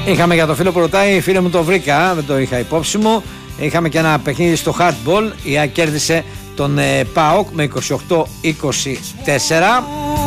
Είχαμε για το φίλο που ρωτάει, φίλε μου το βρήκα, δεν το είχα υπόψη μου. Είχαμε και ένα παιχνίδι στο hardball. Η ΑΕΚ κέρδισε τον ΠΑΟΚ με 28-24.